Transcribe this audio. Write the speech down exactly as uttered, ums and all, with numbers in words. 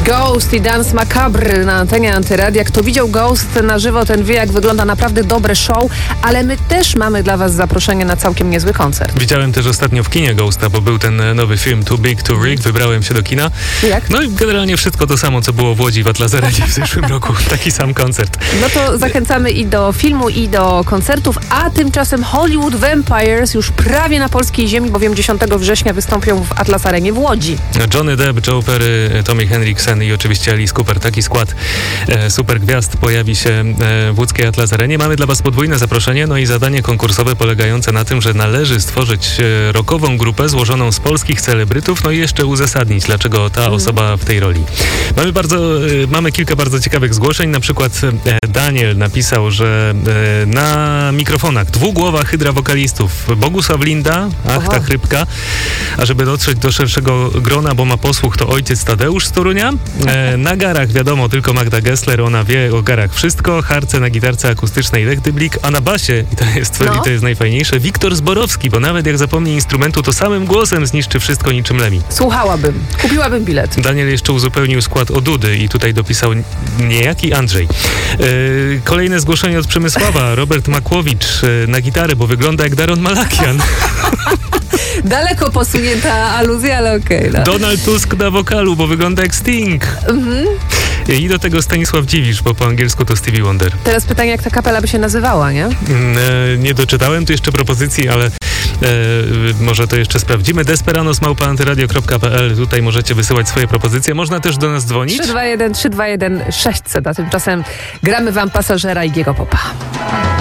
Ghost i Dance Macabre na antenie Antyradia. Kto widział Ghost na żywo, ten wie, jak wygląda naprawdę dobre show, ale my też mamy dla was zaproszenie na całkiem niezły koncert. Widziałem też ostatnio w kinie Ghosta, bo był ten nowy film Too Big to Rig. Wybrałem się do kina. Jak? No i generalnie wszystko to samo, co było w Łodzi w Atlas Arenie w zeszłym roku. Taki sam koncert. No to zachęcamy i do filmu, i do koncertów, a tymczasem Hollywood Vampires już prawie na polskiej ziemi, bowiem dziesiątego września wystąpią w Atlas Arenie w Łodzi. Johnny Depp, Joe Perry, Tommy Henriksen i oczywiście Alice Cooper. Taki skład e, super gwiazd pojawi się e, w łódzkiej Atlas Arenie. Mamy dla was podwójne zaproszenie, no i zadanie konkursowe polegające na tym, że należy stworzyć e, rockową grupę złożoną z polskich celebrytów, no i jeszcze uzasadnić, dlaczego ta mm. osoba w tej roli. Mamy bardzo, e, mamy kilka bardzo ciekawych zgłoszeń. Na przykład e, Daniel napisał, że e, na mikrofonach dwugłowa hydra wokalistów Bogusław Linda, ach, Aha. ta chrypka, a żeby dotrzeć do szerszego grona, bo ma posłuch, to ojciec Tadeusz z Torunia. E, na garach wiadomo tylko Magda Gessler, ona wie o garach wszystko, harce na gitarce akustycznej Lech Dyblik, a na basie, i to jest, no. i to jest najfajniejsze, Wiktor Zborowski, bo nawet jak zapomni instrumentu, to samym głosem zniszczy wszystko niczym Lemi. Słuchałabym, kupiłabym bilet. Daniel jeszcze uzupełnił skład o Dudy i tutaj dopisał niejaki Andrzej. E, kolejne zgłoszenie od Przemysława, Robert Makłowicz e, na gitarę, bo wygląda jak Daron Malakian. Daleko posunięta aluzja, ale okej. Okay, no. Donald Tusk na wokalu, bo wygląda jak Sting. Mhm. I do tego Stanisław Dziwisz, bo po angielsku to Stevie Wonder. Teraz pytanie, jak ta kapela by się nazywała, nie? E, nie doczytałem tu jeszcze propozycji, ale e, może to jeszcze sprawdzimy. Desperanos małpa antyradio kropka p l. Tutaj możecie wysyłać swoje propozycje. Można też do nas dzwonić. trzy dwa jeden trzy dwa jeden sześćset, a tymczasem gramy wam Pasażera i Giego Popa.